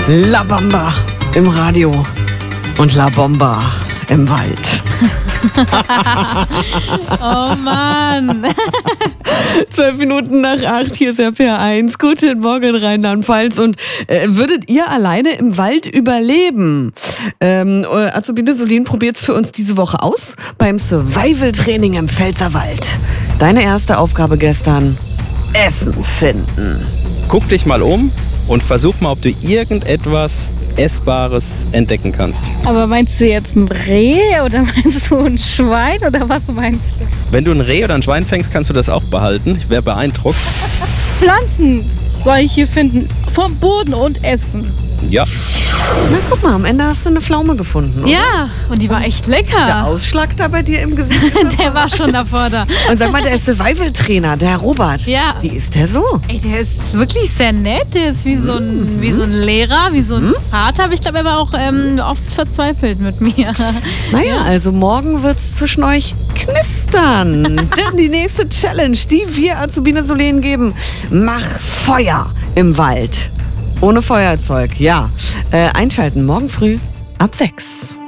La Bamba im Radio und La Bomba im Wald. Oh Mann. 12 Minuten nach 8, hier ist RPR1. Guten Morgen, Rheinland-Pfalz. Und würdet ihr alleine im Wald überleben? Azubine Solin probiert es für uns diese Woche aus beim Survival-Training im Pfälzerwald. Deine erste Aufgabe gestern: Essen finden. Guck dich mal um und versuch mal, ob du irgendetwas Essbares entdecken kannst. Aber meinst du jetzt ein Reh oder meinst du ein Schwein oder was meinst du? Wenn du ein Reh oder ein Schwein fängst, kannst du das auch behalten. Ich wäre beeindruckt. Pflanzen soll ich hier finden, vom Boden und essen. Ja. Na guck mal, am Ende hast du eine Pflaume gefunden, oder? Ja, und die war echt Der lecker. Ausschlag da bei dir im Gesicht. Der war schon davor da. Und sag mal, der Survival-Trainer, der Herr Robert. Ja. Wie ist der so? Ey, der ist wirklich sehr nett. Der ist wie so ein Lehrer, wie so ein Vater. Aber ich glaube, er war auch oft verzweifelt mit mir. Naja, also morgen wird's zwischen euch knistern. Denn die nächste Challenge, die wir Azubine Solin geben: Mach Feuer im Wald. Ohne Feuerzeug, ja. Einschalten morgen früh ab 6.